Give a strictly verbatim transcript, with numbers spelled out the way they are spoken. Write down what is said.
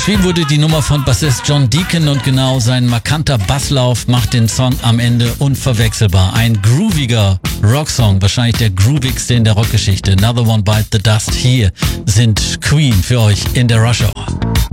Geschrieben wurde die Nummer von Bassist John Deacon und genau sein markanter Basslauf macht den Song am Ende unverwechselbar. Ein grooviger Rocksong, wahrscheinlich der groovigste in der Rockgeschichte. Another One Bite the Dust. Hier sind Queen für euch in der Rush Hour.